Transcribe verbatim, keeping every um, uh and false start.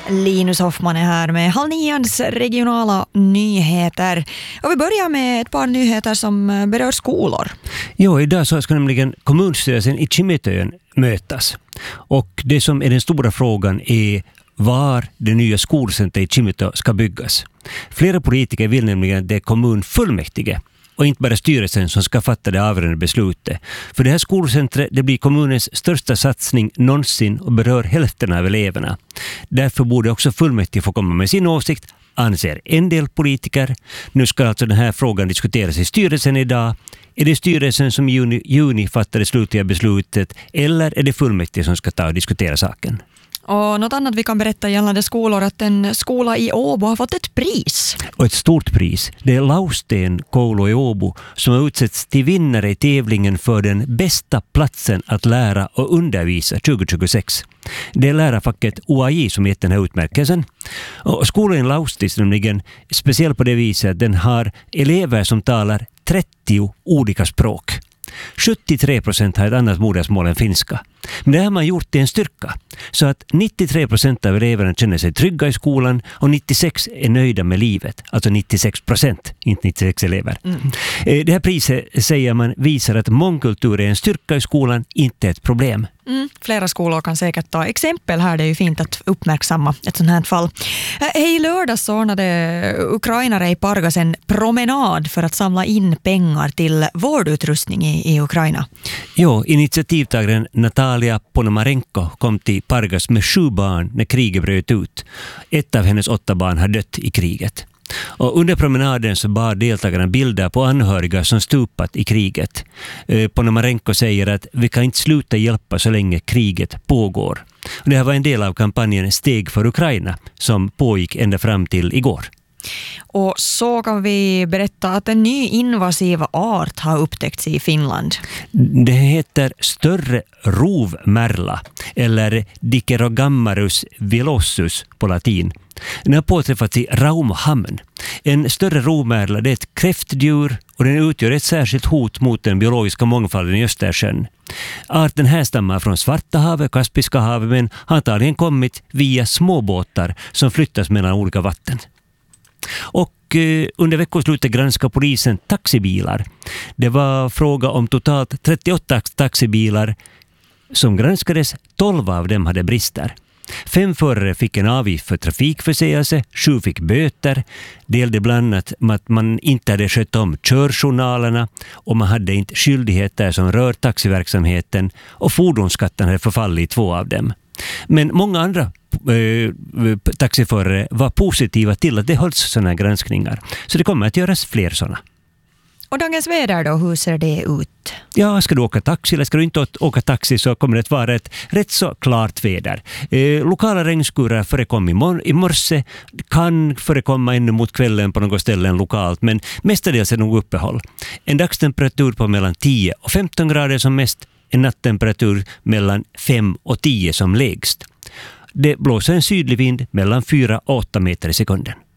Linus Hoffman är här med halv nians regionala nyheter. Och vi börjar med ett par nyheter som berör skolor. Jo, idag så ska nämligen kommunstyrelsen i Kimitoön mötas. Och det som är den stora frågan är var det nya skolcentret i Kimito ska byggas. Flera politiker vill nämligen att det är kommunfullmäktige och inte bara styrelsen som ska fatta det avgörande beslutet. För det här skolcentret det blir kommunens största satsning någonsin och berör hälften av eleverna. Därför borde också fullmäktige få komma med sin åsikt, anser en del politiker. Nu ska alltså den här frågan diskuteras i styrelsen idag. Är det styrelsen som i juni, juni fattar det slutliga beslutet eller är det fullmäktige som ska ta och diskutera saken? Och något annat vi kan berätta gällande skolor att en skola i Åbo har fått ett pris. Och ett stort pris. Det är Lausten koulu i Åbo som har utsetts till vinnare i tävlingen för den bästa platsen att lära och undervisa tjugo tjugosex. Det är lärarfacket O A J som gett den här utmärkelsen. Och skolan i Laustis är nämligen speciell på det viset att den har elever som talar trettio olika språk. sjuttiotre procent har ett annat modersmål än finska. Men det har man gjort till en styrka. Så att nittiotre procent av eleverna känner sig trygga i skolan och nittiosex är nöjda med livet. Alltså nittiosex procent, inte nittiosex elever. Mm. Det här priset säger man visar att mångkultur är en styrka i skolan, inte ett problem. Mm, flera skolor kan säkert ta exempel här. Det är ju fint att uppmärksamma ett sånt här fall. Hej, i lördags ordnade ukrainare i Pargas en promenad för att samla in pengar till vårdutrustning i, i Ukraina. Jo, initiativtagaren Natalia Ponomarenko kom till Pargas med sju barn när kriget bröt ut. Ett av hennes åtta barn har dött i kriget. Och under promenaden så bar deltagarna bilder på anhöriga som stupat i kriget. Ponomarenko säger att vi kan inte sluta hjälpa så länge kriget pågår. Och det här var en del av kampanjen Steg för Ukraina som pågick ända fram till igår. Och så kan vi berätta att en ny invasiv art har upptäckts i Finland. Det heter större rovmärla eller Dicerogammarus vilossus på latin. Den har påträffats i Raumahamn. En större rovmärla det är ett kräftdjur och den utgör ett särskilt hot mot den biologiska mångfalden i Östersjön. Arten här stammar från Svarta havet, Kaspiska havet men har antagligen kommit via småbåtar som flyttas mellan olika vatten. Och eh, under veckoslutet granskar polisen taxibilar. Det var fråga om totalt trettioåtta taxibilar som granskades, tolv av dem hade brister. Fem förare fick en avgift för trafikförseelse, sju fick böter. Det gällde bland annat att man inte hade skött om körjournalerna och man hade inte skyldigheter som rör taxiverksamheten och fordonsskatten hade förfallit i två av dem. Men många andra eh, taxiförare var positiva till att det hölls sådana granskningar. Så det kommer att göras fler sådana. Och dagens väder då, hur ser det ut? Ja, ska du åka taxi eller ska du inte åka taxi så kommer det att vara ett rätt så klart väder. Eh, lokala regnskurar förekom i, mor- i morse, kan förekomma ännu mot kvällen på något ställen lokalt, men mestadels är nog uppehåll. En dagstemperatur på mellan tio och femton grader som mest, en nattemperatur mellan fem och tio som lägst. Det blåser en sydlig vind mellan fyra och åtta meter i sekunden.